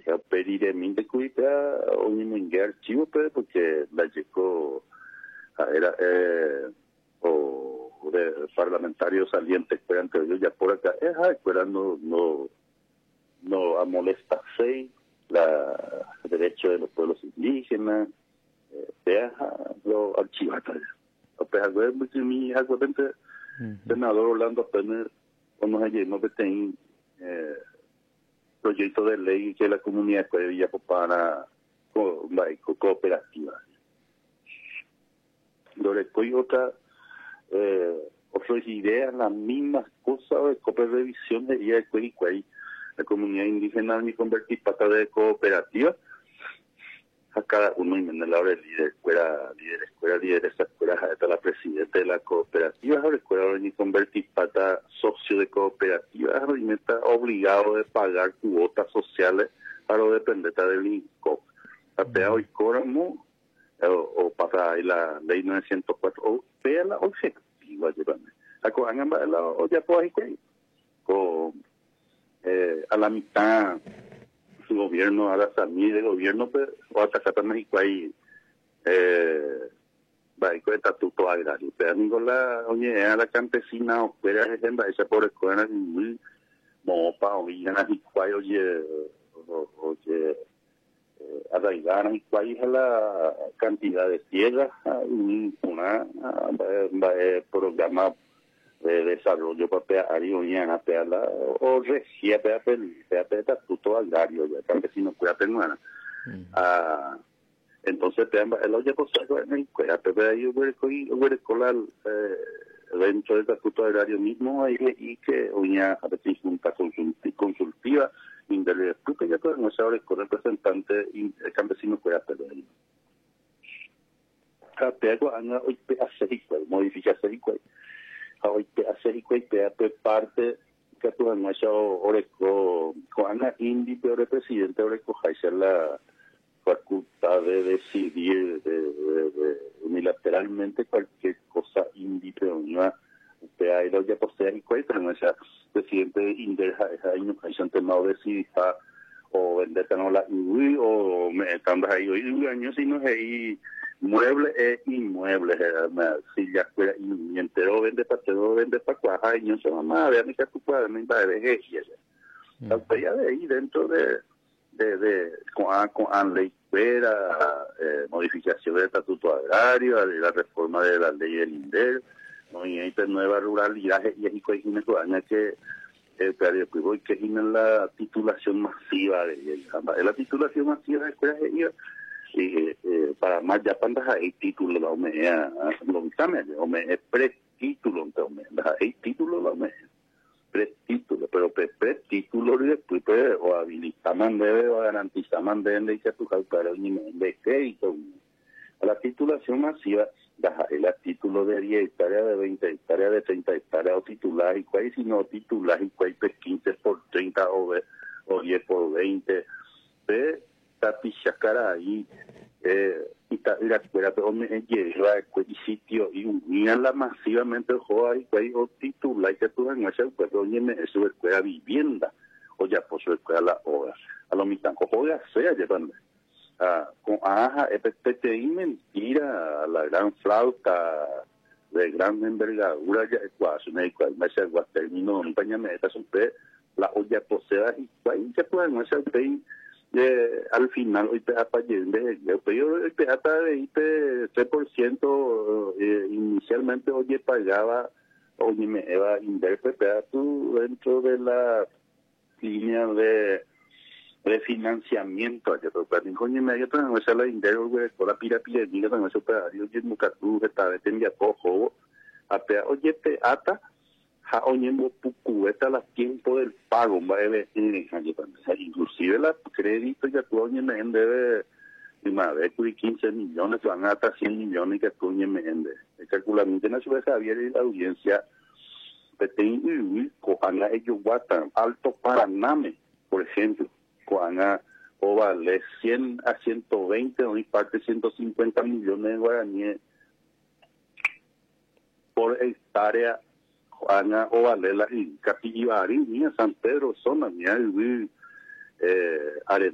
pediré mi de cuida o ni me archivo, pero porque la llegó era o de parlamentarios salientes que yo ya por acá no amolestarse la derecho de los pueblos indígenas lo archivata mi senador Orlando apenas cuando no que proyecto de ley que la comunidad puede ir para cooperativas. Después otras ideas, las mismas cosas de revisión de día de la comunidad indígena ni convertir pata de cooperativa a cada uno y en la hora de líder esa escuela hasta la presidenta de la cooperativa ahora escuela ni convertir pata socio de cooperativa y está obligado de pagar cuotas sociales para depender del INCO hasta hoy coramo o pasa ahí la ley 904 o vea la objetiva llevando o ya puedo con a la mitad su gobierno a la salida del gobierno pues, o hasta acá México ahí va con el estatuto agrario pero a la campesina o fuera esa por escuela muy mopa o ganas y cuay oye arraigar y cuál es la cantidad de tierra una programa de desarrollo papelario o regia estatuto agrario ya campesino cuida peruana entonces el oye pues dentro del estatuto agrario mismo y que una junta consultiva porque ya todo no se ahora con representante campesino cuida peruano hoy modificación hoy hacer parte que tu nuestra oreco con índice de presidente oreco la facultad de decidir unilateralmente cualquier cosa índice una hay lo ya posee y cuesta nuestra presidente Inderja no hay un tema de decidir o vender la o me están ahí hoy años si no hay mueble e inmueble si ya fuera y entero vende para cuaja y no se mamá vean que tú puedes me va de ella ya de ahí dentro de con ley fuera modificación del estatuto agrario de la reforma de la ley del INDER movimiento nueva ruralidad y es que que es la titulación masiva de la titulación masiva de escuelas para más ya pandas hay título la OMEA lo examen OMEA pretítulo entonces hay título la OMEA pretítulo pero pretítulo y después o habilitaman debe o garantizan deben de que tu para un de crédito a la titulación masiva el título de 10 hectáreas, de 20 hectáreas, de 30 hectáreas o titular y cuál si no titular y cuál 15 por 30 o 10 por 20 tapichacara ahí y la escuela donde lleva el sitio y unirla masivamente ahí o titular y que tú en ese pues oye su escuela vivienda o ya por su escuela la obra a lo mitad joder sea llevando con PTI mentira la gran flauta de gran envergadura ya ecuaciones y cual me se terminó en pañameta son la olla posea y cual se puede no ser al final hoy te yo hasta de 3% inicialmente oye pagaba oye me iba interpretar tú dentro de la línea de financiamiento ayer pero coño medio no es la indero con la pirámide no es operario y mucatú está de tenía cojo oye te ata oye pucueta las tiempo del pago inclusive la crédito ya tú oye me debe de 15 millones van hasta 100 millones que tú oye me ende el calculamiento nacional Javier y la audiencia PTI cojan ellos guatan Alto Paraname por ejemplo cuando o vale 100 a 120 o parte 150 millones de guaraníes por hectárea Juana o vale la Capillibari, San Pedro, zona,